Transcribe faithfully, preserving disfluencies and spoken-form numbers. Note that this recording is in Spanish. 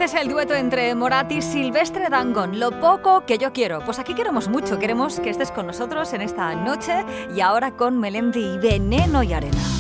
es el dueto entre Morat y Silvestre Dangond, Lo poco que yo quiero. Pues aquí queremos mucho, queremos que estés con nosotros en esta noche y ahora con Melendi y Veneno y Arena.